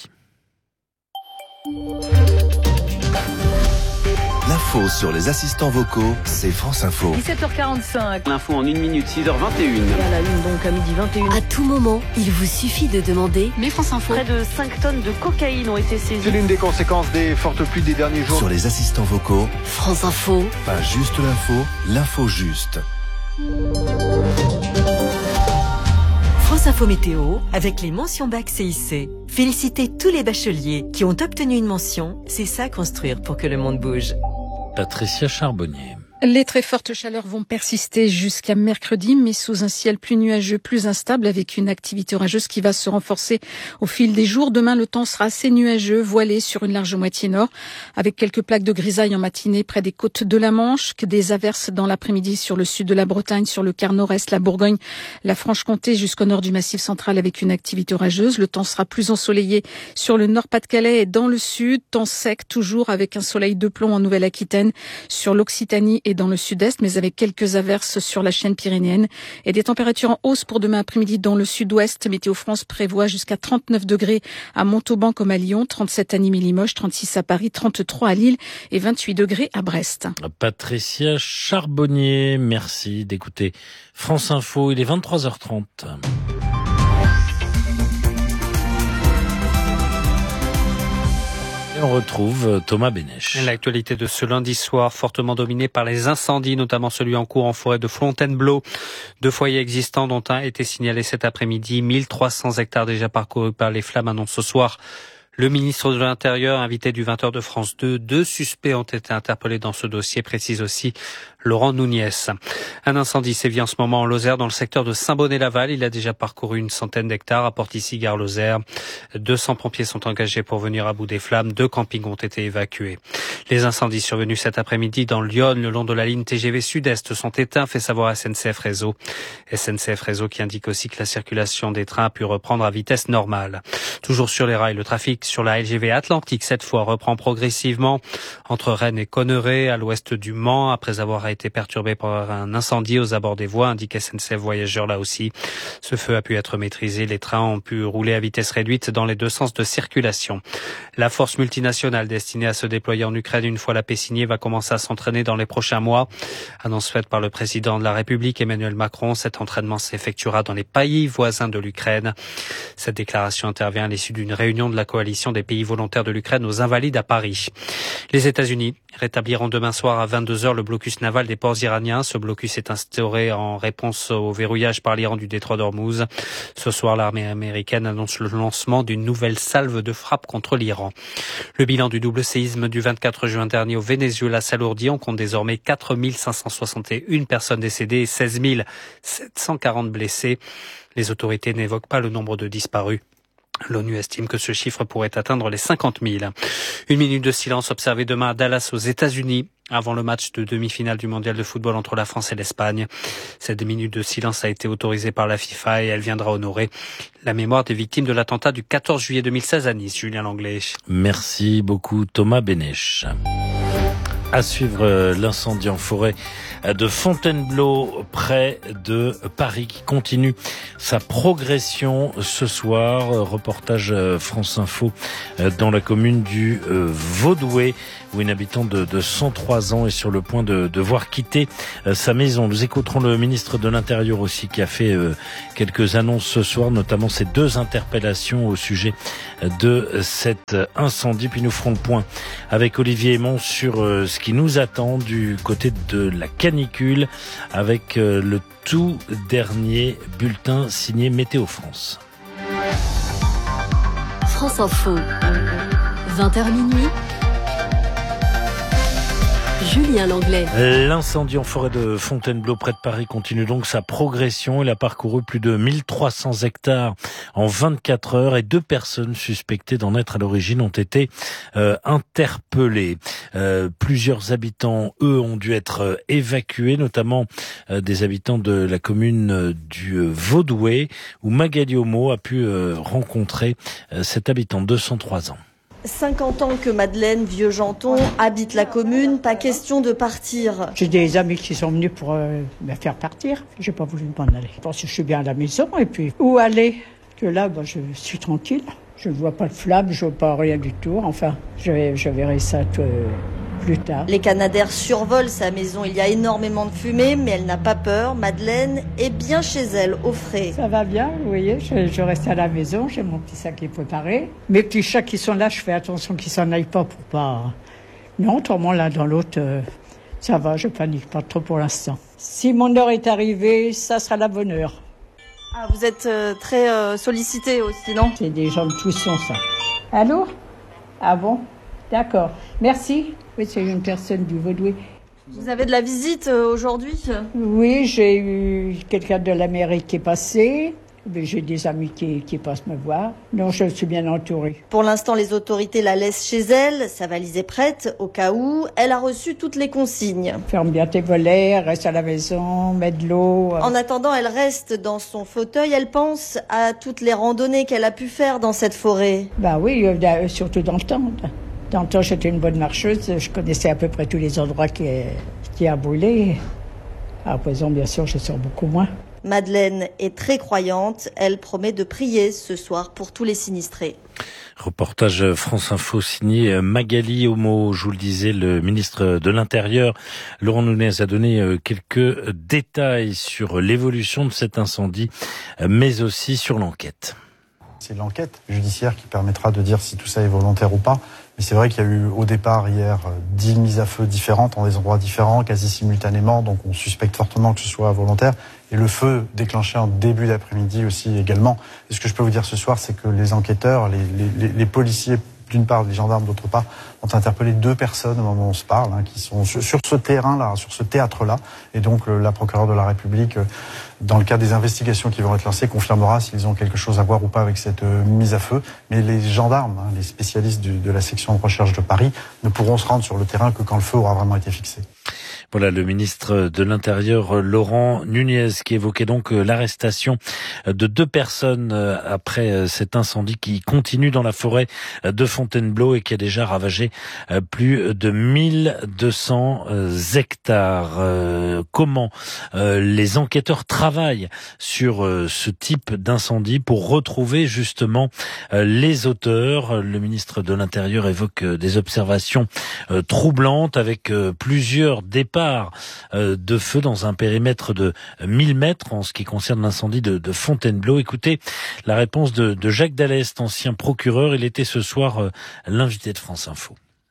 L'info sur les assistants vocaux, c'est France Info. dix-sept heures quarante-cinq. L'info en une minute, six heures vingt et une. Et à la une, donc à midi vingt et une. À tout moment, il vous suffit de demander. Mais France Info. Près de cinq tonnes de cocaïne ont été saisies. C'est l'une des conséquences des fortes pluies des derniers jours. Sur les assistants vocaux, France Info. Pas juste l'info, l'info juste. France Info Météo, avec les mentions bac C I C. Félicitez tous les bacheliers qui ont obtenu une mention. C'est ça construire pour que le monde bouge. Patricia Charbonnier. Les très fortes chaleurs vont persister jusqu'à mercredi, mais sous un ciel plus nuageux, plus instable, avec une activité orageuse qui va se renforcer au fil des jours. Demain, le temps sera assez nuageux, voilé sur une large moitié nord, avec quelques plaques de grisaille en matinée près des côtes de la Manche, que des averses dans l'après-midi sur le sud de la Bretagne, sur le quart nord-est, la Bourgogne, la Franche-Comté, jusqu'au nord du Massif central, avec une activité orageuse. Le temps sera plus ensoleillé sur le nord-Pas-de-Calais et dans le sud. Temps sec, toujours avec un soleil de plomb en Nouvelle-Aquitaine, sur l'Occitanie et dans le sud-est, mais avec quelques averses sur la chaîne pyrénéenne, et des températures en hausse pour demain après-midi dans le sud-ouest. Météo France prévoit jusqu'à trente-neuf degrés à Montauban comme à Lyon, trente-sept à Nîmes et Limoges, trente-six à Paris, trente-trois à Lille et vingt-huit degrés à Brest. Patricia Charbonnier, merci d'écouter France Info, il est vingt-trois heures trente. Et on retrouve Thomas Bénèche. L'actualité de ce lundi soir, fortement dominée par les incendies, notamment celui en cours en forêt de Fontainebleau. Deux foyers existants dont un a été signalé cet après-midi. mille trois cents hectares déjà parcourus par les flammes, annonce ce soir le ministre de l'Intérieur, invité du vingt heures de France deux. Deux suspects ont été interpellés dans ce dossier, précise aussi Laurent Nouniès. Un incendie sévit en ce moment en Lozère, dans le secteur de Saint-Bonnet-Laval. Il a déjà parcouru une centaine d'hectares à Portici-Gare-Lozère. deux cents pompiers sont engagés pour venir à bout des flammes. Deux campings ont été évacués. Les incendies survenus cet après-midi dans Lyon, le long de la ligne T G V Sud-Est, sont éteints, fait savoir S N C F Réseau. S N C F Réseau qui indique aussi que la circulation des trains a pu reprendre à vitesse normale. Toujours sur les rails, le trafic sur la L G V Atlantique, cette fois, reprend progressivement entre Rennes et Conneré, à l'ouest du Mans, après avoir été perturbé par un incendie aux abords des voies, indique S N C F Voyageurs là aussi. Ce feu a pu être maîtrisé, les trains ont pu rouler à vitesse réduite dans les deux sens de circulation. La force multinationale destinée à se déployer en Ukraine une fois la paix signée va commencer à s'entraîner dans les prochains mois. Annonce faite par le président de la République, Emmanuel Macron. Cet entraînement s'effectuera dans les pays voisins de l'Ukraine. Cette déclaration intervient à l'issue d'une réunion de la coalition des pays volontaires de l'Ukraine aux Invalides à Paris. Les États-Unis rétabliront demain soir à vingt-deux heures le blocus naval des ports iraniens. Ce blocus est instauré en réponse au verrouillage par l'Iran du détroit d'Ormuz. Ce soir, l'armée américaine annonce le lancement d'une nouvelle salve de frappe contre l'Iran. Le bilan du double séisme du vingt-quatre juin dernier au Venezuela s'alourdit. On compte désormais quatre mille cinq cent soixante et une personnes décédées et seize mille sept cent quarante blessés. Les autorités n'évoquent pas le nombre de disparus. L'ONU estime que ce chiffre pourrait atteindre les cinquante mille. Une minute de silence observée demain à Dallas aux États-Unis avant le match de demi-finale du mondial de football entre la France et l'Espagne. Cette minute de silence a été autorisée par la FIFA et elle viendra honorer la mémoire des victimes de l'attentat du quatorze juillet deux mille seize à Nice. Julien Langlais. Merci beaucoup Thomas Bénèche. À suivre l'incendie en forêt de Fontainebleau près de Paris qui continue sa progression ce soir. Reportage France Info dans la commune du Vaudouet où une habitante de, de cent trois ans est sur le point de devoir quitter sa maison. Nous écouterons le ministre de l'Intérieur aussi qui a fait quelques annonces ce soir, notamment ces deux interpellations au sujet de cet incendie. Puis nous ferons le point avec Olivier Aymon sur ce qui nous attend du côté de la canicule avec le tout dernier bulletin signé Météo France. France Info, vingt heures minuit. Julien Langlais. L'incendie en forêt de Fontainebleau près de Paris continue donc sa progression. Il a parcouru plus de mille trois cents hectares en vingt-quatre heures et deux personnes suspectées d'en être à l'origine ont été euh, interpellées. Euh, plusieurs habitants, eux, ont dû être euh, évacués, notamment euh, des habitants de la commune euh, du euh, Vaudouet où Magali Homo a pu euh, rencontrer euh, cet habitant de cent trois ans. cinquante ans que Madeleine Vieux-Janton habite la commune, pas question de partir. J'ai des amis qui sont venus pour euh, me faire partir. J'ai pas voulu m'en aller. Je pense que je suis bien à la maison et puis où aller? Que là, bah, je suis tranquille. Je ne vois pas de flamme, je ne vois pas rien du tout. Enfin, je, je verrai ça tout, euh, plus tard. Les Canadaires survolent sa maison. Il y a énormément de fumée, mais elle n'a pas peur. Madeleine est bien chez elle, au frais. Ça va bien, vous voyez. Je, je reste à la maison, j'ai mon petit sac qui est préparé. Mes petits chats qui sont là, je fais attention qu'ils s'en aillent pas pour pas... Non, autrement, l'un dans l'autre, euh, ça va, je panique pas trop pour l'instant. Si mon heure est arrivée, ça sera la bonne heure. Ah, vous êtes euh, très euh, sollicité aussi, non? C'est des gens de tous sens, ça. Allô? Ah bon? D'accord. Merci. Oui, c'est une personne du Vaudouet. Vous avez de la visite euh, aujourd'hui? Oui, j'ai eu quelqu'un de l'Amérique qui est passé. J'ai des amis qui, qui passent me voir. Donc, je suis bien entourée. Pour l'instant, les autorités la laissent chez elle. Sa valise est prête au cas où. Elle a reçu toutes les consignes. Ferme bien tes volets, reste à la maison, mets de l'eau. En attendant, elle reste dans son fauteuil. Elle pense à toutes les randonnées qu'elle a pu faire dans cette forêt. Bah oui, euh, surtout dans le temps. Dans le temps, j'étais une bonne marcheuse. Je connaissais à peu près tous les endroits qui, qui a brûlé. À présent, bien sûr, je sors beaucoup moins. Madeleine est très croyante. Elle promet de prier ce soir pour tous les sinistrés. Reportage France Info signé Magali Homo. Je vous le disais, le ministre de l'Intérieur, Laurent Nunez, a donné quelques détails sur l'évolution de cet incendie, mais aussi sur l'enquête. C'est l'enquête judiciaire qui permettra de dire si tout ça est volontaire ou pas. Mais c'est vrai qu'il y a eu au départ hier dix mises à feu différentes en des endroits différents, quasi simultanément. Donc on suspecte fortement que ce soit volontaire. Et le feu déclenché en début d'après-midi aussi également. Et ce que je peux vous dire ce soir, c'est que les enquêteurs, les, les, les policiers, d'une part, les gendarmes, d'autre part, ont interpellé deux personnes au moment où on se parle, hein, qui sont sur, sur ce terrain-là, sur ce théâtre-là. Et donc la procureure de la République, dans le cadre des investigations qui vont être lancées, confirmera s'ils ont quelque chose à voir ou pas avec cette euh, mise à feu. Mais les gendarmes, hein, les spécialistes du, de la section de recherche de Paris, ne pourront se rendre sur le terrain que quand le feu aura vraiment été fixé. Voilà le ministre de l'Intérieur, Laurent Nunez, qui évoquait donc l'arrestation de deux personnes après cet incendie qui continue dans la forêt de Fontainebleau et qui a déjà ravagé plus de mille deux cents hectares. Comment les enquêteurs travaillent sur ce type d'incendie pour retrouver justement les auteurs? Le ministre de l'Intérieur évoque des observations troublantes avec plusieurs départs de feu dans un périmètre de mille mètres en ce qui concerne l'incendie de, de Fontainebleau. Écoutez la réponse de, de Jacques Dallest, ancien procureur. Il était ce soir l'invité de France Info.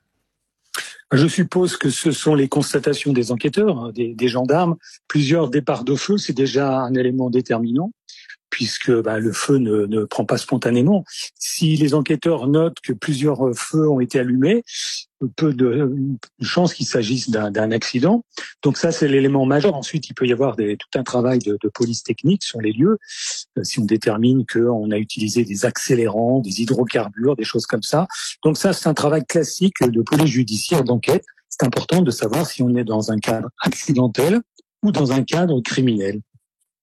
Je suppose que ce sont les constatations des enquêteurs, des, des gendarmes. Plusieurs départs de feu, c'est déjà un élément déterminant, puisque bah, le feu ne, ne prend pas spontanément. Si les enquêteurs notent que plusieurs feux ont été allumés, peu de chances qu'il s'agisse d'un, d'un accident. Donc ça, c'est l'élément majeur. Ensuite, il peut y avoir des, tout un travail de, de police technique sur les lieux. Euh, si on détermine qu'on a utilisé des accélérants, des hydrocarbures, des choses comme ça. Donc ça, c'est un travail classique de police judiciaire d'enquête. C'est important de savoir si on est dans un cadre accidentel ou dans un cadre criminel.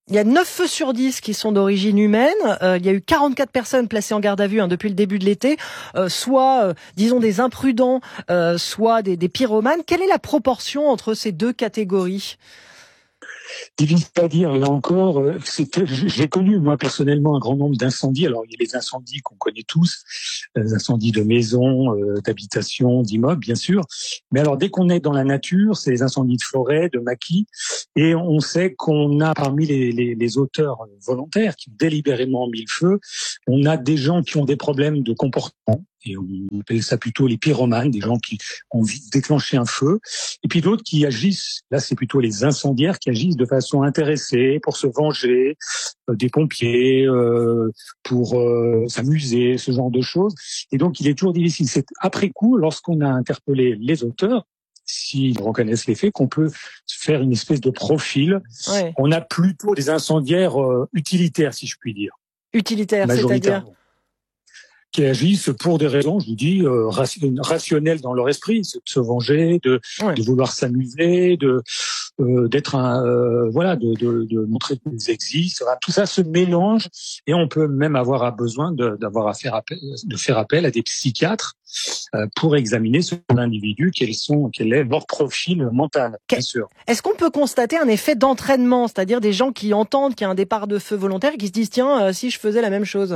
Il y a neuf feux sur dix qui sont d'origine humaine. Euh, il y a eu quarante-quatre personnes placées en garde à vue hein, depuis le début de l'été, euh, soit, euh, disons, des imprudents, euh, soit des, des pyromanes. Quelle est la proportion entre ces deux catégories ? Difficile à dire, là encore, c'est, j'ai connu moi personnellement un grand nombre d'incendies. Alors il y a les incendies qu'on connaît tous, les incendies de maisons, euh, d'habitations, d'immeubles bien sûr. Mais alors dès qu'on est dans la nature, c'est les incendies de forêt, de maquis, et on sait qu'on a parmi les, les, les auteurs volontaires qui ont délibérément mis le feu, on a des gens qui ont des problèmes de comportement. Et on appelle ça plutôt les pyromanes, des gens qui ont déclenché un feu. Et puis d'autres qui agissent, là c'est plutôt les incendiaires qui agissent de façon intéressée pour se venger, euh, des pompiers, euh, pour euh, s'amuser, ce genre de choses. Et donc il est toujours difficile. C'est après coup, lorsqu'on a interpellé les auteurs, s'ils reconnaissent les faits, qu'on peut faire une espèce de profil. Ouais. On a plutôt des incendiaires euh, utilitaires, si je puis dire. Utilitaires, c'est-à-dire ? Qui agissent pour des raisons, je vous dis, euh, rationnelles dans leur esprit, c'est de se venger, de, ouais. de vouloir s'amuser, de euh, d'être un, euh, voilà, de, de, de montrer qu'ils existent. Enfin, tout ça se mélange et on peut même avoir besoin de, d'avoir à faire appel, de faire appel à des psychiatres euh, pour examiner ce individu, quels sont, quel est leur profil mental, bien sûr. Est-ce qu'on peut constater un effet d'entraînement, c'est-à-dire des gens qui entendent qu'il y a un départ de feu volontaire et qui se disent tiens, euh, si je faisais la même chose?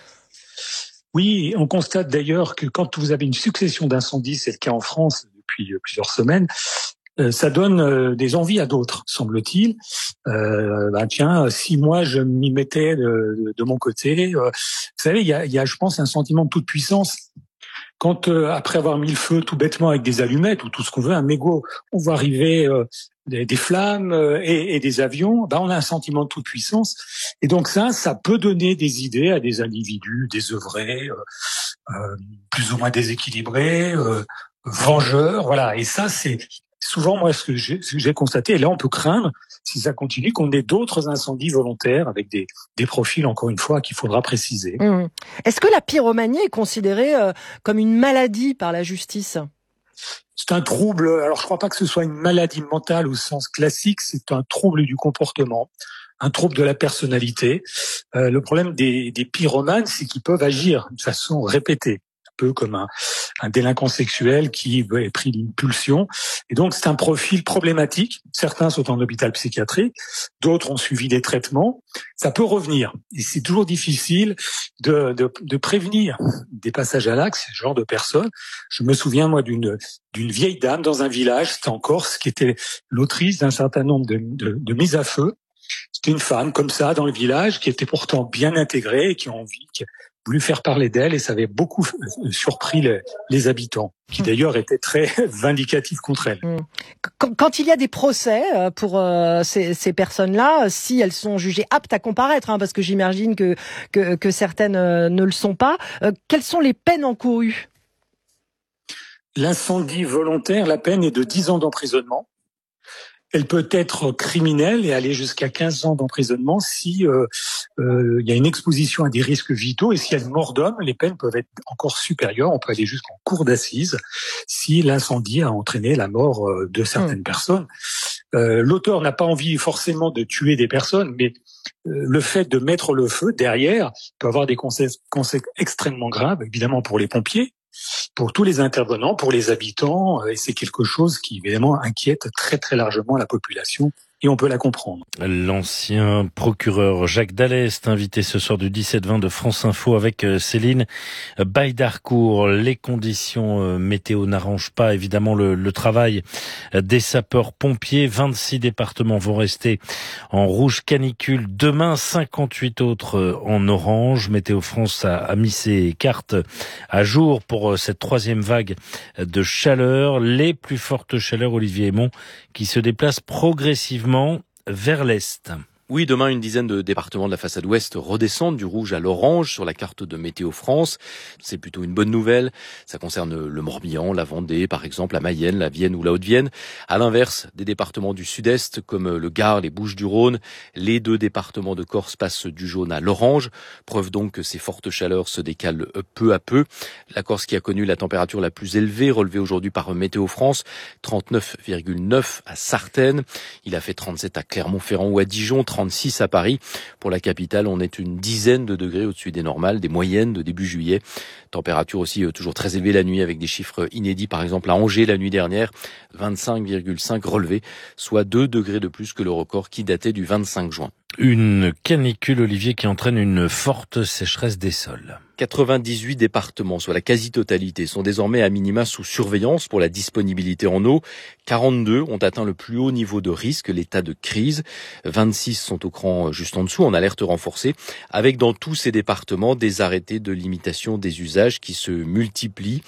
Oui, on constate d'ailleurs que quand vous avez une succession d'incendies, c'est le cas en France depuis plusieurs semaines, euh, ça donne euh, des envies à d'autres, semble-t-il. Euh, ben tiens, si moi je m'y mettais de, de mon côté, euh, vous savez, il y a, il y a, je pense, un sentiment de toute puissance. Quand euh, après avoir mis le feu tout bêtement avec des allumettes ou tout ce qu'on veut, un mégot, on voit arriver euh, des, des flammes euh, et, et des avions, ben on a un sentiment de toute puissance. Et donc ça, ça peut donner des idées à des individus désœuvrés, euh, euh, plus ou moins déséquilibrés, euh, vengeurs, voilà. Et ça, c'est souvent moi ce que j'ai, ce que j'ai constaté. Et là, on peut craindre, si ça continue, qu'on ait d'autres incendies volontaires avec des, des profils, encore une fois, qu'il faudra préciser. Mmh. Est-ce que la pyromanie est considérée euh, comme une maladie par la justice ? C'est un trouble, alors je crois pas que ce soit une maladie mentale au sens classique, c'est un trouble du comportement, un trouble de la personnalité. Euh, le problème des, des pyromanes, c'est qu'ils peuvent agir de façon répétée, un peu comme un, un délinquant sexuel qui est pris d'une pulsion. Et donc c'est un profil problématique. Certains sont en hôpital psychiatrique, d'autres ont suivi des traitements. Ça peut revenir. Et c'est toujours difficile de, de, de prévenir des passages à l'acte, ce genre de personnes. Je me souviens, moi, d'une, d'une vieille dame dans un village, c'était en Corse, qui était l'autrice d'un certain nombre de, de, de mises à feu. C'était une femme, comme ça, dans le village, qui était pourtant bien intégrée et qui a envie, qui a voulu faire parler d'elle, et ça avait beaucoup surpris les, les habitants, qui d'ailleurs étaient très vindicatifs contre elle. Quand, quand il y a des procès pour euh, ces, ces personnes-là, si elles sont jugées aptes à comparaître, hein, parce que j'imagine que, que, que certaines euh, ne le sont pas, euh, quelles sont les peines encourues ? L'incendie volontaire, la peine est de dix ans d'emprisonnement. Elle peut être criminelle et aller jusqu'à quinze ans d'emprisonnement si euh, euh, il y a une exposition à des risques vitaux, et s'il y a une mort d'homme, les peines peuvent être encore supérieures. On peut aller jusqu'en cour d'assises si l'incendie a entraîné la mort de certaines mmh. personnes. Euh, l'auteur n'a pas envie forcément de tuer des personnes, mais euh, le fait de mettre le feu derrière peut avoir des conséquences extrêmement graves, évidemment pour les pompiers, pour tous les intervenants, pour les habitants, et c'est quelque chose qui évidemment inquiète très très largement la population. Et on peut la comprendre. L'ancien procureur Jacques Dallest, invité ce soir du dix-sept vingt de France Info avec Céline Baïdarcourt. Les conditions météo n'arrangent pas évidemment le, le travail des sapeurs-pompiers. vingt-six départements vont rester en rouge canicule. Demain, cinquante-huit autres en orange. Météo France a, a mis ses cartes à jour pour cette troisième vague de chaleur. Les plus fortes chaleurs, Olivier Aymon, qui se déplacent progressivement vers l'est. Oui, demain, une dizaine de départements de la façade ouest redescendent du rouge à l'orange sur la carte de Météo France. C'est plutôt une bonne nouvelle. Ça concerne le Morbihan, la Vendée, par exemple, la Mayenne, la Vienne ou la Haute-Vienne. À l'inverse, des départements du sud-est comme le Gard, les Bouches-du-Rhône, les deux départements de Corse passent du jaune à l'orange. Preuve donc que ces fortes chaleurs se décalent peu à peu. La Corse qui a connu la température la plus élevée, relevée aujourd'hui par Météo France, trente-neuf virgule neuf à Sartène. Il a fait trente-sept à Clermont-Ferrand ou à Dijon, trente-six à Paris. Pour la capitale, on est une dizaine de degrés au-dessus des normales, des moyennes de début juillet. Température aussi toujours très élevée la nuit avec des chiffres inédits. Par exemple, à Angers, la nuit dernière, vingt-cinq virgule cinq relevés, soit deux degrés de plus que le record qui datait du vingt-cinq juin. Une canicule, Olivier, qui entraîne une forte sécheresse des sols. quatre-vingt-dix-huit départements, soit la quasi-totalité, sont désormais à minima sous surveillance pour la disponibilité en eau. quarante-deux ont atteint le plus haut niveau de risque, l'état de crise. vingt-six sont au cran juste en dessous, en alerte renforcée, avec dans tous ces départements des arrêtés de limitation des usages qui se multiplient.